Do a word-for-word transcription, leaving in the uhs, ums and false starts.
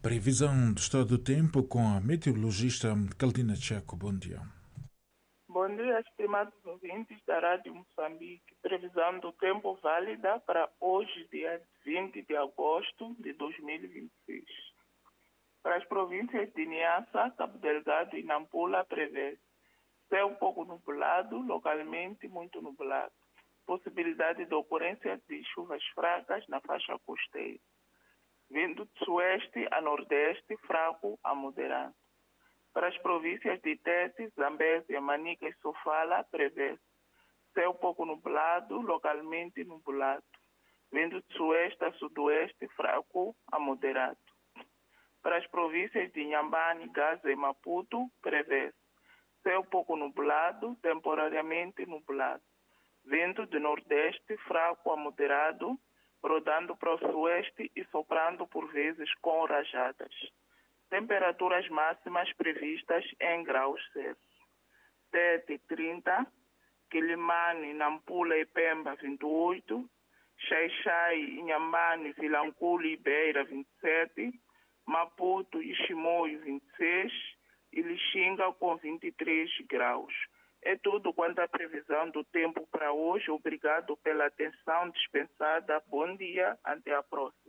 Previsão do estado do tempo com a meteorologista Caldina Checo. Bom dia. Bom dia, estimados ouvintes da Rádio Moçambique. Previsão do tempo válida para hoje, dia vinte de agosto de dois mil e vinte e seis. Para as províncias de Niassa, Cabo Delgado e Nampula, prevê céu pouco nublado, localmente muito nublado. Possibilidade de ocorrência de chuvas fracas na faixa costeira. Vento de sueste a nordeste, fraco a moderado. Para as províncias de Tete, Zambésia, Manica e Sofala, prevê céu pouco nublado, localmente nublado. Vento de sueste a sudoeste, fraco a moderado. Para as províncias de Inhambane, Gaza e Maputo, prevê céu pouco nublado, temporariamente nublado. Vento de nordeste, fraco a moderado, rodando para o sueste e soprando por vezes com rajadas. Temperaturas máximas previstas em graus Celsius. Tete, trinta. Quilimane, Nampula e Pemba, vinte e oito. Xai-Xai, Inhambane, Vilanculo e Beira, vinte e sete. Maputo e Chimoio, vinte e seis. E Lixinga com vinte e três graus. É tudo quanto à previsão do tempo para hoje. Obrigado pela atenção dispensada. Bom dia, até a próxima.